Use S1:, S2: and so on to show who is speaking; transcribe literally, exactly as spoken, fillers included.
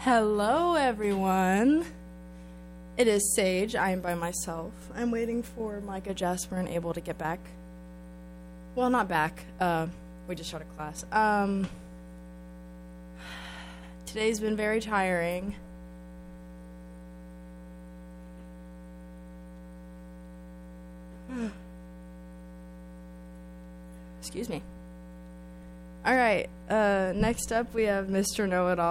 S1: Hello, everyone. It is Sage. I am by myself. I'm waiting for Micah, Jasper, and Abel to get back. Well, not back. Uh, we just started class. Um, today's been very tiring. Excuse me. All right. Uh, next up, we have Mister Know-It-All.